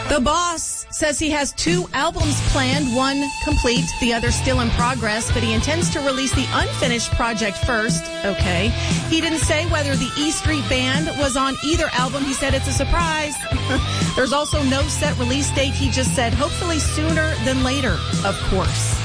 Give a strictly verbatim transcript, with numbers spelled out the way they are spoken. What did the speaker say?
The Boss says he has two albums planned, one complete, the other still in progress, but he intends to release the unfinished project first. Okay. He didn't say whether the E Street Band was on either album. He said it's a surprise. There's also no set release date. He just said hopefully sooner than later, of course.